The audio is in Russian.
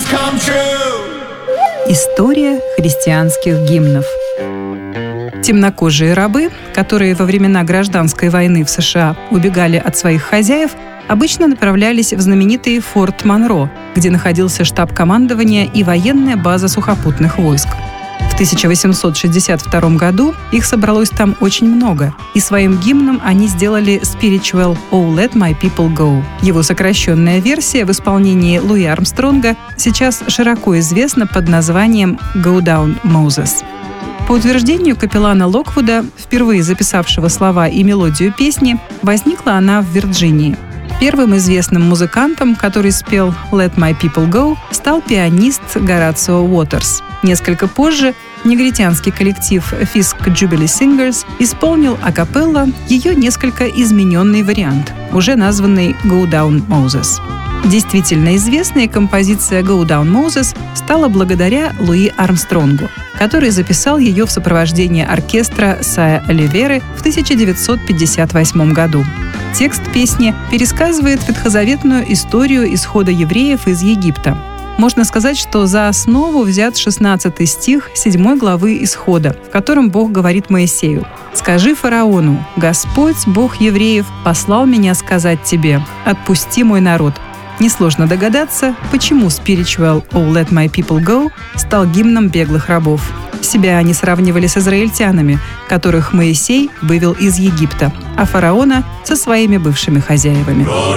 История христианских гимнов. Темнокожие рабы, которые во времена гражданской войны в США убегали от своих хозяев, обычно направлялись в знаменитый Форт Монро, где находился штаб командования и военная база сухопутных войск. В 1862 году их собралось там очень много, и своим гимном они сделали «Spiritual Oh Let My People Go». Его сокращенная версия в исполнении Луи Армстронга сейчас широко известна под названием «Go Down, Moses». По утверждению капеллана Локвуда, впервые записавшего слова и мелодию песни, возникла она в Вирджинии. Первым известным музыкантом, который спел «Let My People Go», стал пианист Горацио Уотерс. Несколько позже негритянский коллектив Fisk Jubilee Singers исполнил акапелла ее несколько измененный вариант, уже названный «Go Down, Moses». Действительно известная композиция «Go Down, Moses» стала благодаря Луи Армстронгу, который записал ее в сопровождении оркестра Сая Оливеры в 1958 году. Текст песни пересказывает ветхозаветную историю исхода евреев из Египта. Можно сказать, что за основу взят 16 стих 7 главы Исхода, в котором Бог говорит Моисею: «Скажи фараону: Господь, Бог евреев, послал меня сказать тебе: отпусти мой народ». Несложно догадаться, почему «Spiritual Oh Let My People Go» стал гимном беглых рабов. Себя они сравнивали с израильтянами, которых Моисей вывел из Египта, а фараона — со своими бывшими хозяевами.